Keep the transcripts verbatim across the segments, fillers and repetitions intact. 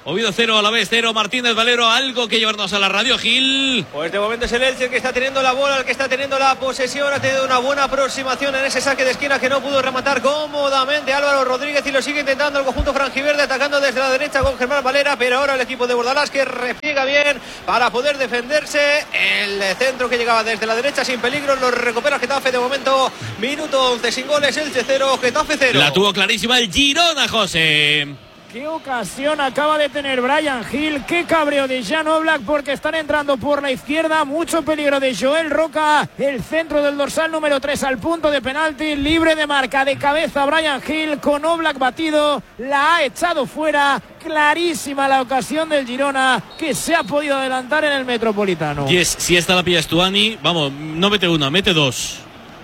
Oviedo cero, Alavés cero. Martínez Valero, algo que llevarnos a la radio, Gil. Pues de momento es el Elche el que está teniendo la bola, el que está teniendo la posesión. Ha tenido una buena aproximación en ese saque de esquina que no pudo rematar cómodamente Álvaro Rodríguez, y lo sigue intentando el conjunto franjiverde, atacando desde la derecha con Germán Valera, pero ahora el equipo de Bordalás que repliega bien para poder defenderse. El centro que llegaba desde la derecha sin peligro lo recupera Getafe. De momento minuto once sin goles, Elche cero, Getafe cero. La tuvo clarísima el Girona, José. Qué ocasión acaba de tener Bryan Gil, qué cabreo de Jan Oblak, porque están entrando por la izquierda, mucho peligro de Joel Roca, el centro del dorsal número tres al punto de penalti, libre de marca de cabeza Bryan Gil, con Oblak batido, la ha echado fuera, clarísima la ocasión del Girona, que se ha podido adelantar en el Metropolitano. Yes, si esta la pillas tú, Ani, vamos, no mete una, mete dos.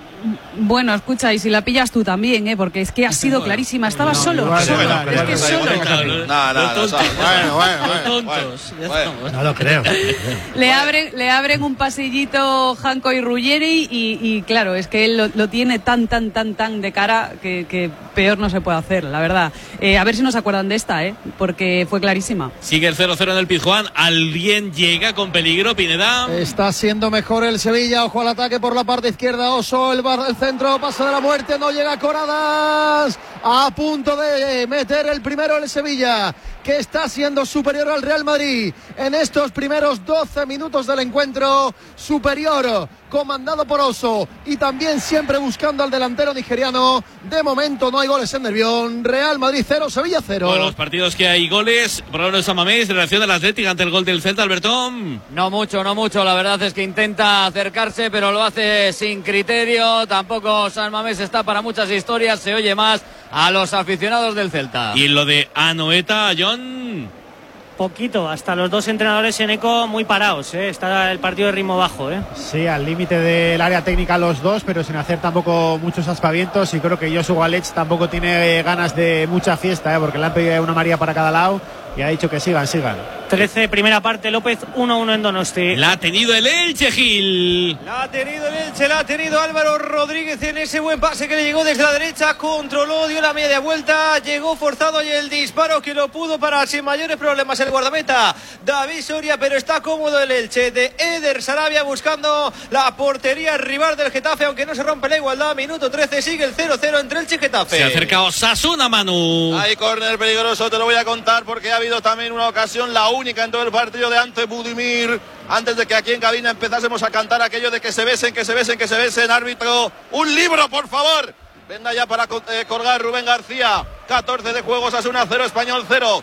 Bueno, escucha, y si la pillas tú también, ¿eh? Porque es que ha sido clarísima. Estaba no, solo, igual, solo. Igual, es que igual, solo. No, no, no. Bueno, bueno, bueno. No lo creo. Le abren, le abren un pasillito Janko y Ruggeri y, y claro, es que él lo, lo tiene tan, tan, tan, tan de cara que, que peor no se puede hacer, la verdad. Eh, a ver si nos acuerdan de esta, ¿eh? Porque fue clarísima. Sigue el cero cero en el Pizjuán. Alguien llega con peligro, Pineda. Está siendo mejor el Sevilla. Ojo al ataque por la parte izquierda. Oso, el El centro, paso de la muerte, no llega Coradas, a punto de meter el primero el Sevilla, que está siendo superior al Real Madrid en estos primeros doce minutos del encuentro, superior, comandado por Oso y también siempre buscando al delantero nigeriano. De momento no hay goles en Nervión. Real Madrid cero, Sevilla cero. Bueno, los partidos que hay goles, por ahora San Mamés, reacción del Atlético ante el gol del Celta, Albertón. No mucho, no mucho, la verdad es que intenta acercarse, pero lo hace sin criterio. Tampoco San Mamés está para muchas historias, se oye más a los aficionados del Celta. Y lo de Anoeta, John. Poquito, hasta los dos entrenadores en eco muy parados, ¿eh? Está el partido de ritmo bajo, ¿eh? Sí, al límite del área técnica los dos, pero sin hacer tampoco muchos aspavientos, y creo que Josu Galech tampoco tiene ganas de mucha fiesta, ¿eh? Porque le han pedido una María para cada lado y ha dicho que sigan, sigan. trece, primera parte, López, uno uno en Donosti. La ha tenido el Elche, Gil. La ha tenido el Elche, la ha tenido Álvaro Rodríguez en ese buen pase que le llegó desde la derecha, controló, dio la media vuelta, llegó forzado y el disparo que lo pudo parar sin mayores problemas el guardameta David Soria, pero está cómodo el Elche de Eder Sarabia buscando la portería rival del Getafe, aunque no se rompe la igualdad. Minuto trece, sigue el cero cero entre Elche y Getafe. Se ha acercado Osasuna, Manu. Hay córner peligroso, te lo voy a contar porque ha habido también una ocasión, la única en todo el partido, de Ante Budimir, antes de que aquí en cabina empezásemos a cantar aquello de que se besen, que se besen, que se besen. Árbitro, un libro, por favor. Venga ya para eh, colgar Rubén García. catorce de juego, Osasuna cero, Español cero.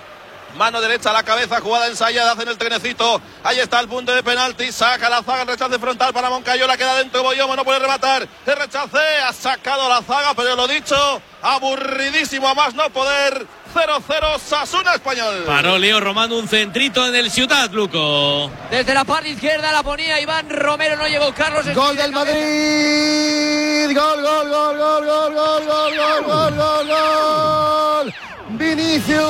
Mano derecha a la cabeza, jugada ensayada, hacen el trenecito. Ahí está el punto de penalti. Saca la zaga, el rechace frontal para Moncayola. Queda dentro Boyomo, no puede rematar. El rechace, ha sacado la zaga, pero lo dicho, aburridísimo a más no poder. cero cero, Osasuna Español. Paró Leo Romano, un centrito en el Ciudad, Luco. Desde la parte izquierda la ponía Iván Romero, no llegó Carlos. Gol del Madrid. Gol, gol, gol, gol, gol, gol, gol, gol, gol, gol, gol. Vinicius.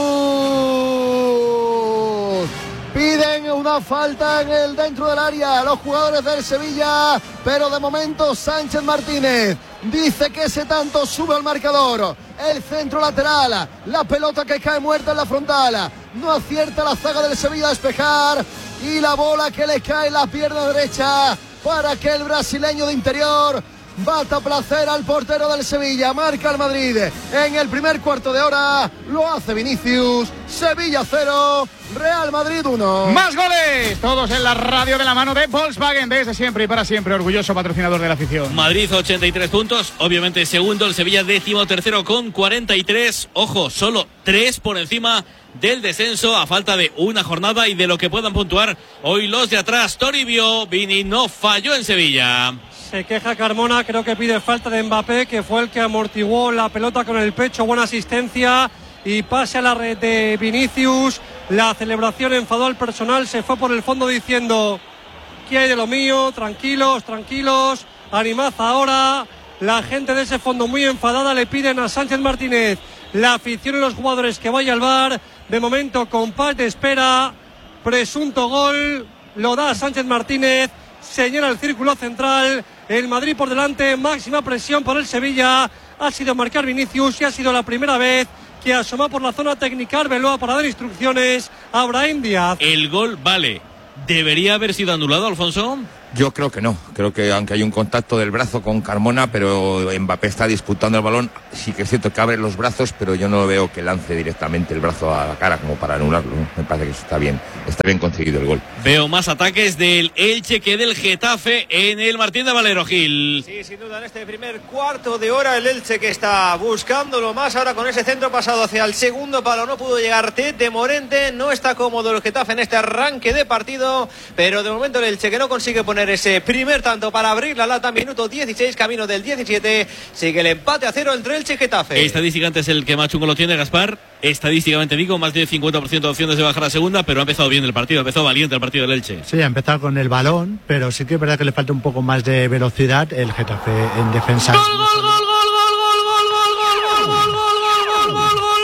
Piden una falta en el dentro del área los jugadores del Sevilla, pero de momento Sánchez Martínez dice que ese tanto sube al marcador. El centro lateral, la pelota que cae muerta en la frontal, no acierta la zaga del Sevilla a despejar, y la bola que le cae en la pierna derecha para que el brasileño de interior bata placer al portero del Sevilla. Marca el Madrid en el primer cuarto de hora, lo hace Vinicius. Sevilla cero, Real Madrid uno. Más goles, todos en la radio de la mano de Volkswagen, desde siempre y para siempre, orgulloso patrocinador de la afición. Madrid ochenta y tres puntos, obviamente segundo, el Sevilla décimo tercero con cuarenta y tres, ojo, solo tres por encima del descenso a falta de una jornada y de lo que puedan puntuar hoy los de atrás. Toribio, Vini no falló en Sevilla. Se queja Carmona, creo que pide falta de Mbappé, que fue el que amortiguó la pelota con el pecho, buena asistencia y pase a la red de Vinicius. La celebración enfadó al personal, se fue por el fondo diciendo: ¿qué hay de lo mío? Tranquilos, tranquilos, animad ahora. La gente de ese fondo muy enfadada, le piden a Sánchez Martínez, la afición y los jugadores, que vaya al bar. De momento compás de espera, presunto gol, lo da Sánchez Martínez, señala el círculo central, el Madrid por delante, máxima presión por el Sevilla. Ha sido marcar Vinicius y ha sido la primera vez que asoma por la zona técnica Arbeloa para dar instrucciones a Brahim Díaz. El gol vale. ¿Debería haber sido anulado, Alfonso? Yo creo que no, creo que aunque hay un contacto del brazo con Carmona, pero Mbappé está disputando el balón, sí que es cierto que abre los brazos, pero yo no veo que lance directamente el brazo a la cara como para anularlo, ¿no? Me parece que eso está bien, está bien conseguido el gol. Veo más ataques del Elche que del Getafe en el Martín de Valero, Gil. Sí, sin duda en este primer cuarto de hora el Elche que está buscándolo más, ahora con ese centro pasado hacia el segundo palo, no pudo llegar Tete Morente, no está cómodo el Getafe en este arranque de partido, pero de momento el Elche que no consigue poner ese primer tanto para abrir la lata, minuto dieciséis, camino del diecisiete, sigue el empate a cero entre Elche y Getafe. Estadísticamente es el que más chungo lo tiene, Gaspar. Estadísticamente digo, más del cincuenta por ciento de opciones de bajar a segunda, pero ha empezado bien el partido, ha empezado valiente el partido del Elche. Sí, ha empezado con el balón, pero sí que es verdad que le falta un poco más de velocidad el Getafe en defensa. ¡Gol, gol, gol, gol, gol, gol, gol, gol, gol, gol, gol, gol, gol, gol!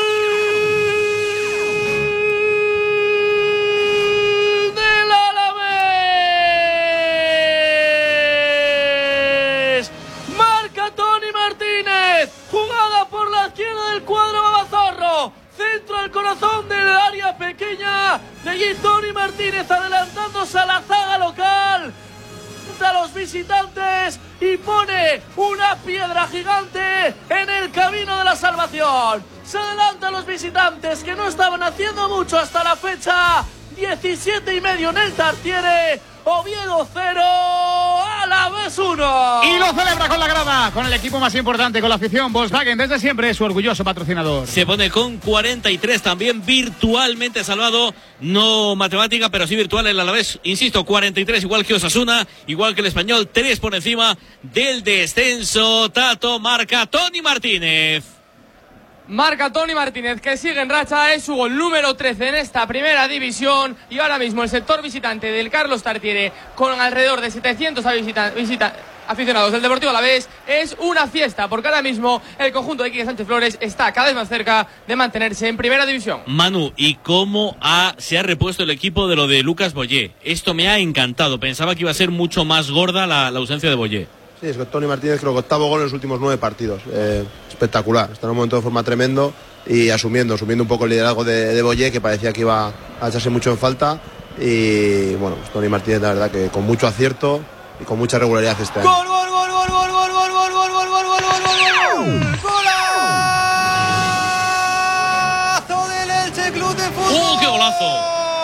Centro al corazón del área pequeña de Tony Martínez, adelantándose a la zaga local a los visitantes y pone una piedra gigante en el camino de la salvación. Se adelanta a los visitantes que no estaban haciendo mucho hasta la fecha. diecisiete y medio en el Tartiere. Oviedo cero, Alavés uno. Y lo celebra con la grada, con el equipo más importante, con la afición. Volkswagen, desde siempre, su orgulloso patrocinador. Se pone con cuarenta y tres también, virtualmente salvado. No matemática, pero sí virtual el Alavés. Insisto, cuarenta y tres, igual que Osasuna, igual que el Español. tres por encima del descenso. Tato marca Tony Martínez. Marca Tony Martínez, que sigue en racha, es su gol número trece en esta primera división, y ahora mismo el sector visitante del Carlos Tartiere, con alrededor de setecientos visita, visita, aficionados del Deportivo Alavés, es una fiesta, porque ahora mismo el conjunto de Quique Sánchez Flores está cada vez más cerca de mantenerse en primera división. Manu, ¿y cómo ha, se ha repuesto el equipo de lo de Lucas Boyé? Esto me ha encantado, pensaba que iba a ser mucho más gorda la, la ausencia de Boyé. Sí, es que Tony Martínez creo que octavo gol en los últimos nueve partidos. Eh, espectacular, está en un momento de forma tremendo y asumiendo, asumiendo un poco el liderazgo de, de Boyé, que parecía que iba a echarse mucho en falta. Y bueno, pues Tony Martínez la verdad que con mucho acierto y con mucha regularidad este año. ¡Gol, gol, gol, gol, gol, gol, gol, gol, gol, gol, gol, gol, gol, gol! ¡Golazo del Elche Club de Fútbol! ¡Uh, qué golazo!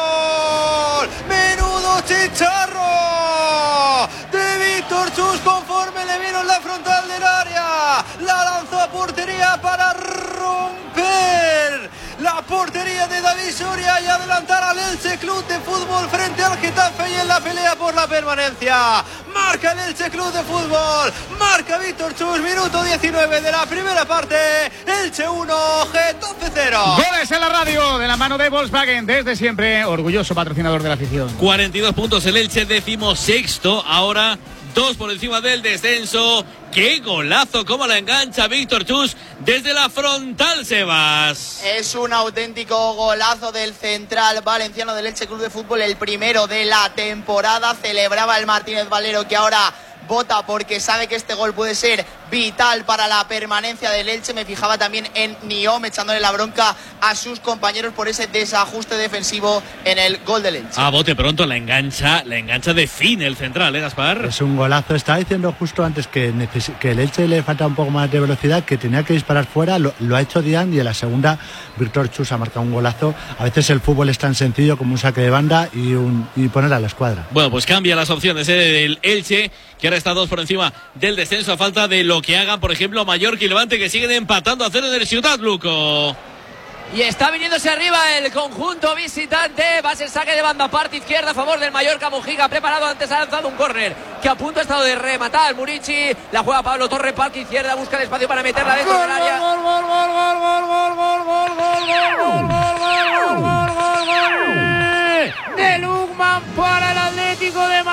¡Menudo chicharro! De Víctor Chus, conforme le vieron la frontal del área, la lanzó a portería para romper la portería de David Soria y adelantar al Elche Club de Fútbol frente al Getafe y en la pelea por la permanencia. Marca el Elche Club de Fútbol, marca Víctor Chus, minuto diecinueve de la primera parte, Elche uno, Getafe cero. Goles en la radio, de la mano de Volkswagen, desde siempre, orgulloso patrocinador de la afición. cuarenta y dos puntos el Elche, décimo sexto, ahora dos por encima del descenso. ¡Qué golazo! ¡Cómo la engancha Víctor Chus desde la frontal, Sebas! Es un auténtico golazo del central valenciano del Elche Club de Fútbol, el primero de la temporada. Celebraba el Martínez Valero, que ahora vota porque sabe que este gol puede ser vital para la permanencia del Elche. Me fijaba también en Niom echándole la bronca a sus compañeros por ese desajuste defensivo en el gol del Elche. A bote pronto la engancha, la engancha de fin el central, ¿eh, Gaspar? Es un golazo. Estaba diciendo justo antes que, neces- que el Elche le falta un poco más de velocidad, que tenía que disparar fuera, lo, lo ha hecho Dian, y en la segunda Víctor Chus ha marcado un golazo. A veces el fútbol es tan sencillo como un saque de banda y, un, y poner a la escuadra. Bueno, pues cambia las opciones, ¿eh? Del Elche, que ahora está dos por encima del descenso, a falta de lo que hagan, por ejemplo, Mallorca y Levante, que siguen empatando a cero en el Ciudad, Luco. Y está viniéndose arriba el conjunto visitante. Va a ser saque de banda, parte izquierda a favor del Mallorca. Mojica preparado, antes ha lanzado un córner que a punto ha estado de rematar Murici. La juega Pablo Torre, palco izquierda, busca el espacio para meterla dentro del área. Gol, gol, gol, gol, gol, gol, gol, gol, gol, gol, gol, gol, gol, gol, gol de Lukman para el Atlético de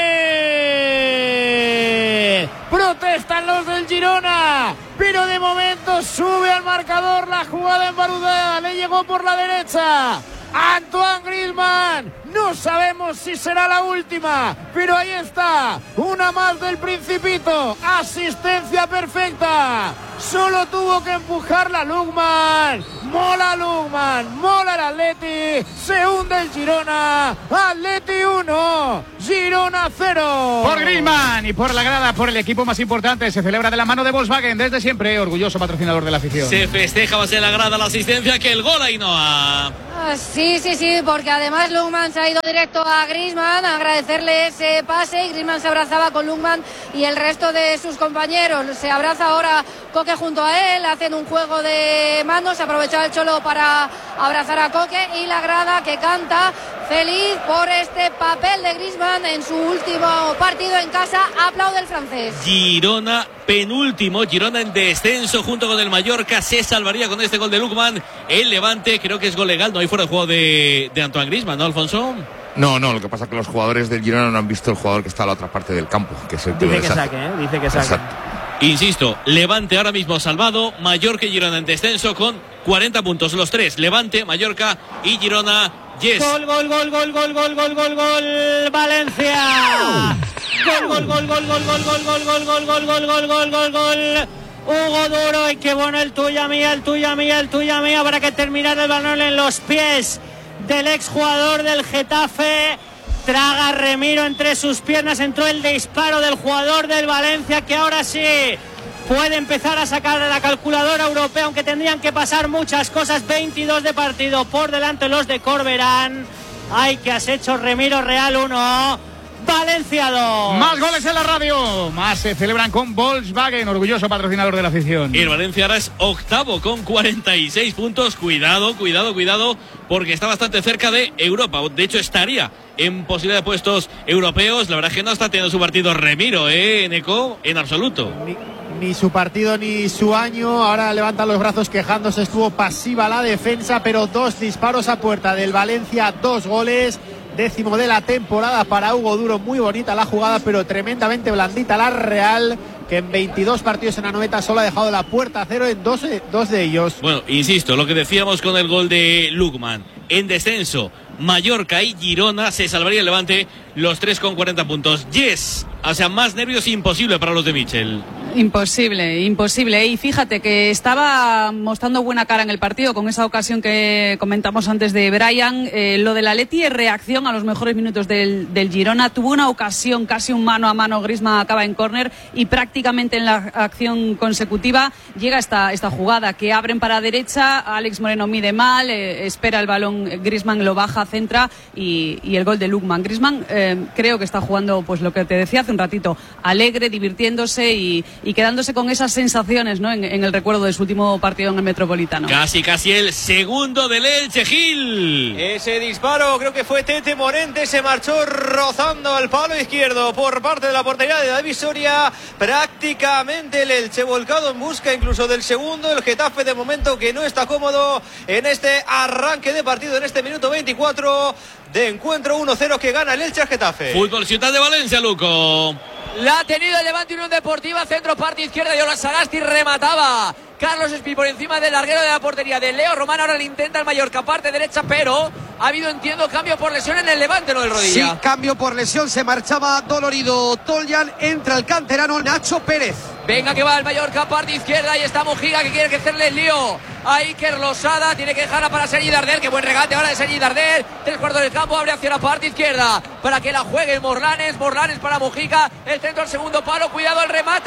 Madrid. Protestan los del Girona, pero de momento sube al marcador la jugada en Barudea. Le llegó por la derecha Antoine Griezmann. No sabemos si será la última, pero ahí está, una más del Principito. Asistencia perfecta. solo tuvo que empujarla Lukman. Mola Lukman, mola el Atleti, se hunde el Girona. Atleti uno, Girona cero. Por Griezmann y por la grada, por el equipo más importante, se celebra de la mano de Volkswagen desde siempre, orgulloso patrocinador de la afición. Se festeja más en la grada la asistencia que el gol, Ainhoa. Ah, sí, sí, sí, porque además Lukman se ha ido directo a Griezmann a agradecerle ese pase y Griezmann se abrazaba con Lukman y el resto de sus compañeros. Se abraza ahora Koke junto a él, hacen un juego de manos, aprovechaba el Cholo para abrazar a Koke y la grada que canta feliz por este papel de Griezmann en su último partido en casa. Aplaude el francés. Girona penúltimo, Girona en descenso junto con el Mallorca, se salvaría con este gol de Lukman. El Levante, creo que es gol legal, no hay fuera de juego de, de Antoine Griezmann, ¿no, Alfonso? No, no, lo que pasa es que los jugadores del Girona no han visto el jugador que está a la otra parte del campo, que es el que Dice que saque, ¿eh? Dice que saque. Exacto. Insisto, Levante ahora mismo salvado, Mallorca y Girona en descenso con cuarenta puntos, los tres, Levante, Mallorca y Girona. Yes. Gol, gol, gol, gol, gol, gol, gol, gol, gol, Valencia. Gol, gol, gol, gol, gol, gol, gol, gol, gol, gol, gol, gol, gol, gol, gol, gol. Hugo Duro, y qué bueno el tuya mía, el tuya mía, el tuya mía, para que terminara el balón en los pies del exjugador del Getafe. Traga Remiro entre sus piernas, entró el disparo del jugador del Valencia, que ahora sí puede empezar a sacar de la calculadora europea, aunque tendrían que pasar muchas cosas. Veintidós de partido por delante los de Corberán. Ay, que has hecho, Remiro. Real uno, Valencia dos. Más goles en la radio, más se celebran con Volkswagen, orgulloso patrocinador de la afición. Y el Valencia ahora es octavo con cuarenta y seis puntos. Cuidado, cuidado, cuidado, porque está bastante cerca de Europa. De hecho, estaría en posibilidad de puestos europeos. La verdad es que no está teniendo su partido Remiro, ¿eh, Neco? En absoluto. Ni, ni su partido ni su año. Ahora levanta los brazos quejándose. Estuvo pasiva la defensa, pero dos disparos a puerta del Valencia, dos goles. Décimo de la temporada para Hugo Duro. Muy bonita la jugada, pero tremendamente blandita la Real, que en veintidós partidos en la noveta solo ha dejado la puerta a cero en dos, dos de ellos. Bueno, insisto, lo que decíamos con el gol de Lukman. En descenso, Mallorca y Girona, se salvaría el Levante, los tres con cuarenta puntos. Yes, o sea, más nervios imposible para los de Michel. Imposible, imposible. Y fíjate que estaba mostrando buena cara en el partido con esa ocasión que comentamos antes de Brian. Eh, lo del Atleti es reacción a los mejores minutos del, del Girona. Tuvo una ocasión, casi un mano a mano, Griezmann acaba en córner y prácticamente en la acción consecutiva llega esta, esta jugada que abren para derecha, Alex Moreno mide mal, eh, espera el balón, Griezmann lo baja, centra y, y el gol de Lukman. Griezmann eh, creo que está jugando, pues lo que te decía hace un ratito, alegre, divirtiéndose y y quedándose con esas sensaciones, ¿no? En, en el recuerdo de su último partido en el Metropolitano. Casi, casi el segundo del Elche, Gil. Ese disparo, creo que fue Tete Morente, se marchó rozando al palo izquierdo por parte de la portería de David Soria. Prácticamente el Elche volcado en busca incluso del segundo. El Getafe de momento que no está cómodo en este arranque de partido, en este minuto veinticuatro de encuentro. Uno cero que gana el Elche al Getafe. Fútbol Ciudad de Valencia, Luco. La ha tenido el Levante Unión Deportiva, centro parte izquierda, y Ola Sagasti remataba. Carlos Espí por encima del larguero de la portería de Leo Román. Ahora le intenta el Mallorca, parte derecha, pero ha habido, entiendo, cambio por lesión en el Levante, lo del rodilla. Sí, cambio por lesión, se marchaba dolorido Toljan, entra el canterano Nacho Pérez. Venga que va el Mallorca, parte izquierda, y está Mojica que quiere que hacerle el lío a Iker Losada, tiene que dejarla para Sergi Darder, que buen regate ahora de Sergi Darder, tres cuartos del campo, abre hacia la parte izquierda para que la juegue Morlanes, Morlanes para Mojica, el centro al segundo palo, cuidado el remate,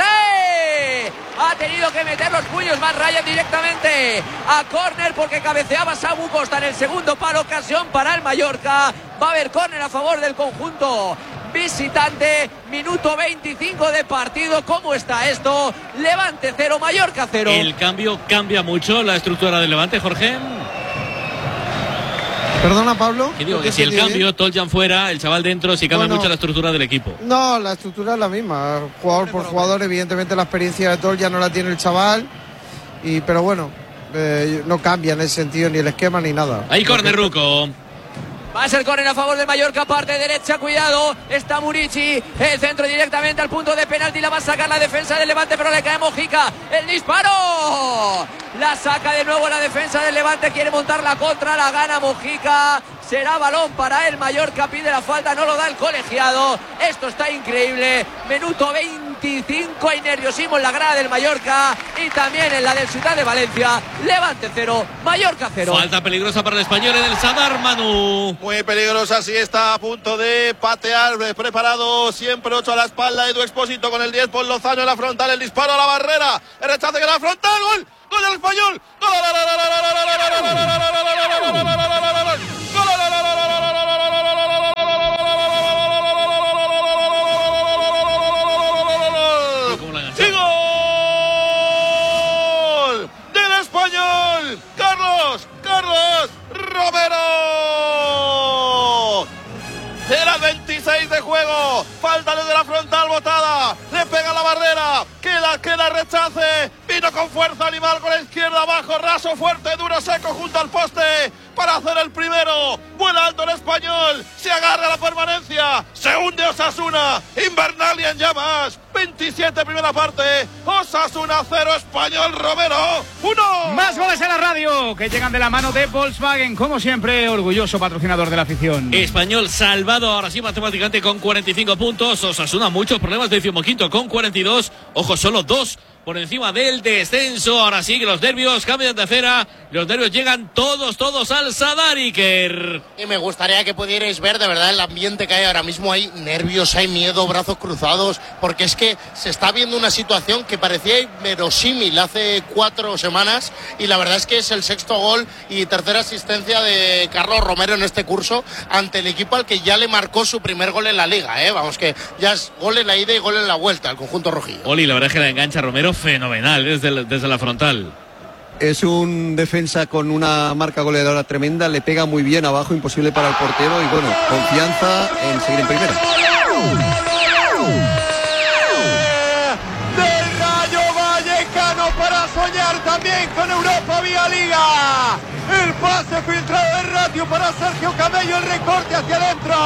ha tenido que meter los puños más Ryan directamente a córner porque cabeceaba Samu Costa en el segundo palo, ocasión para el Mallorca, va a haber córner a favor del conjunto visitante, minuto veinticinco de partido. ¿Cómo está esto? Levante cero, Mallorca cero. El cambio cambia mucho la estructura del Levante, Jorge. Perdona, Pablo. Que digo que si el cambio, Toljan fuera, el chaval dentro, si cambia bueno, mucho la estructura del equipo. No, la estructura es la misma. Jugador por jugador, evidentemente la experiencia de Toljan no la tiene el chaval. Y, pero bueno, eh, no cambia en ese sentido ni el esquema ni nada. Ahí córner, Ruco. Va a ser córner a favor del Mallorca, parte derecha, cuidado, está Murici, el centro directamente al punto de penalti, la va a sacar la defensa del Levante, pero le cae Mojica, el disparo, la saca de nuevo la defensa del Levante, quiere montar la contra, la gana Mojica, será balón para el Mallorca, pide la falta, no lo da el colegiado, esto está increíble, minuto veinte veinticinco. Hay nerviosismo en la grada del Mallorca y también en la del Ciudad de Valencia. Levante cero, Mallorca cero. Falta peligrosa para el Español en el Sadar, Manu. Muy peligrosa, sí, está a punto de patear, preparado siempre ocho a la espalda. Edu Expósito con el diez por Lozano en la frontal, el disparo a la barrera, el rechace que la frontal, gol, gol del Español, gol, del Español, Carlos, Carlos Romero. Era veintiséis de juego, falta desde la frontal botada, le pega la barrera, queda, queda rechace, vino con fuerza animal con la izquierda abajo, raso, fuerte, duro, seco junto al poste para hacer el primero. Vuela alto el Español, se agarra a la permanencia, se hunde Osasuna, Invernalia en llamas, veintisiete primera parte, Osasuna cero, Español Romero uno. Más goles en la radio que llegan de la mano de Volkswagen, como siempre, orgulloso patrocinador de la afición. Español salvado ahora sí matemáticamente con cuarenta y cinco puntos. Osasuna muchos problemas, decimoquinto con cuarenta y dos. Ojo, solo dos por encima del descenso. Ahora sí que los nervios cambian de acera. Los nervios llegan todos, todos al Sadar, Iker. Y me gustaría que pudierais ver de verdad el ambiente que hay ahora mismo. Hay nervios, hay miedo, brazos cruzados, porque es que se está viendo una situación que parecía inverosímil hace cuatro semanas, y la verdad es que es el sexto gol y tercera asistencia de Carlos Romero en este curso ante el equipo al que ya le marcó su primer gol en la Liga, ¿eh? Vamos, que ya es gol en la ida y gol en la vuelta al conjunto rojillo. Oli, la verdad es que la engancha Romero fenomenal desde la, desde la frontal. Es un defensa con una marca goleadora tremenda, le pega muy bien abajo, imposible para el portero, y bueno, confianza en seguir en primera. Del Rayo Vallecano para soñar también con Europa vía Liga. El pase filtrado de Ratio para Sergio Camello, el recorte hacia adentro.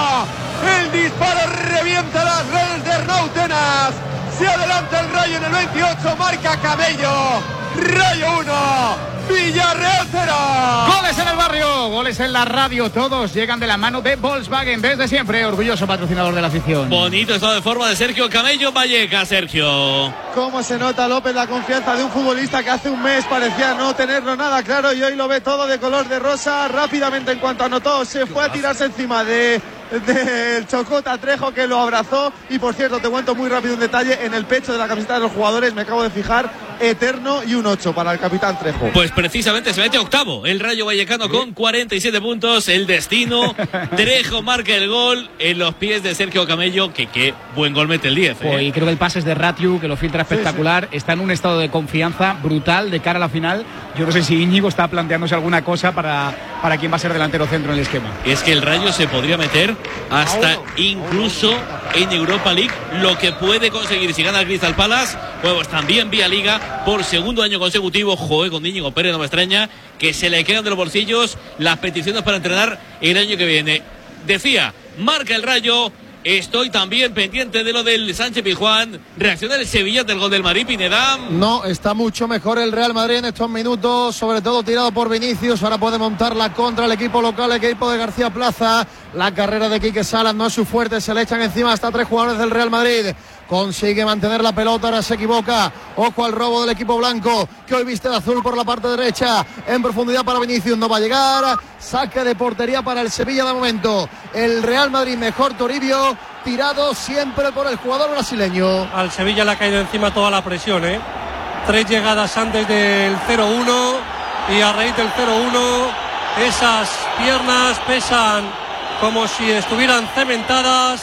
El disparo revienta las redes de Arnautenas. Se adelanta el Rayo en el veintiocho, marca Camello. Rayo uno, Villarreal cero. Goles en el barrio, goles en la radio, todos llegan de la mano de Volkswagen, desde siempre, orgulloso patrocinador de la afición. Bonito estado de forma de Sergio Camello Vallecas, Sergio. Cómo se nota, López, la confianza de un futbolista que hace un mes parecía no tenerlo nada claro y hoy lo ve todo de color de rosa. Rápidamente, en cuanto anotó, se fue a tirarse encima de del Chocota Trejo, que lo abrazó. Y por cierto, te cuento muy rápido un detalle: en el pecho de la camiseta de los jugadores, me acabo de fijar, eterno y un ocho para el capitán Trejo. Pues precisamente se mete octavo el Rayo Vallecano, ¿sí?, con cuarenta y siete puntos. El destino, Trejo marca el gol en los pies de Sergio Camello, que qué buen gol mete el diez, ¿eh? Oh, y creo que el pase es de Ratiu, que lo filtra espectacular. Sí, sí. Está en un estado de confianza brutal de cara a la final. Yo no sé si Íñigo está planteándose alguna cosa para, para quién va a ser delantero centro en el esquema. Es que el Rayo se podría meter hasta incluso en Europa League, lo que puede conseguir si gana el Crystal Palace. Pues también vía Liga por segundo año consecutivo. Joder, con Íñigo Pérez no me extraña que se le quedan de los bolsillos las peticiones para entrenar el año que viene. Decía, marca el Rayo. Estoy también pendiente de lo del Sánchez Pizjuán. Reacciona el Sevilla del gol del Madrid, Pineda. No, está mucho mejor el Real Madrid en estos minutos, sobre todo tirado por Vinicius. Ahora puede montar la contra el equipo local, el equipo de García Plaza. La carrera de Quique Salas no es su fuerte, se le echan encima hasta tres jugadores del Real Madrid. Consigue mantener la pelota, ahora se equivoca. Ojo al robo del equipo blanco, que hoy viste de azul por la parte derecha. En profundidad para Vinicius, no va a llegar. Saque de portería para el Sevilla de momento. El Real Madrid mejor, Toribio, tirado siempre por el jugador brasileño. Al Sevilla le ha caído encima toda la presión, ¿eh? Tres llegadas antes del cero uno y a raíz del cero uno esas piernas pesan como si estuvieran cementadas.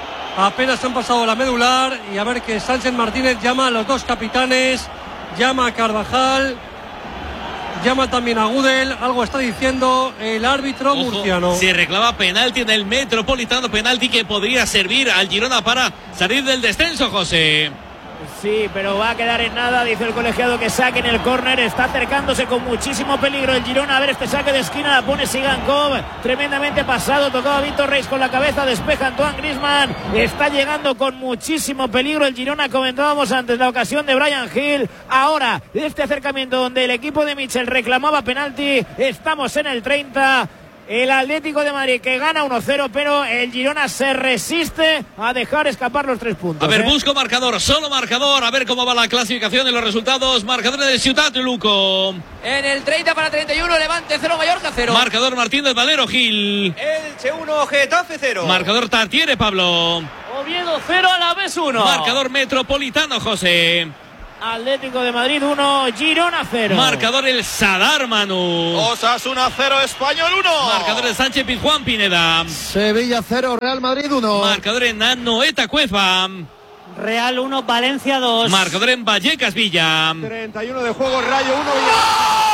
Apenas han pasado la medular, y a ver que Sánchez Martínez llama a los dos capitanes, llama a Carvajal, llama también a Gudel, algo está diciendo el árbitro. Ojo, murciano. Se reclama penalti en el Metropolitano, penalti que podría servir al Girona para salir del descenso, José. Sí, pero va a quedar en nada, dice el colegiado que saque en el córner. Está acercándose con muchísimo peligro el Girona. A ver este saque de esquina, la pone Sigankov, tremendamente pasado, tocaba Víctor Reis con la cabeza, despeja Antoine Griezmann. Está llegando con muchísimo peligro el Girona, comentábamos antes la ocasión de Brian Hill. Ahora, este acercamiento donde el equipo de Michel reclamaba penalti, estamos en el treinta. el Atlético de Madrid, que gana uno cero, pero el Girona se resiste a dejar escapar los tres puntos. A ver, ¿eh? busco marcador, solo marcador, a ver cómo va la clasificación y los resultados. Marcador de Ciutat de Luco. En el treinta para treinta y uno, Levante cero, Mallorca cero. Marcador Martínez Valero Gil. Elche uno, Getafe cero. Marcador Tartiere Pablo. Oviedo cero, Alavés uno. Marcador Metropolitano José. Atlético de Madrid uno, Girona cero. Marcador el Sadar Manu. Osasuna cero, Español uno. Marcador el Sánchez Pizjuán Pineda. Sevilla cero, Real Madrid uno. Marcador en Anoeta Cueva. Real uno, Valencia dos. Marcador en Vallecas Villa. treinta y uno de juego, Rayo uno.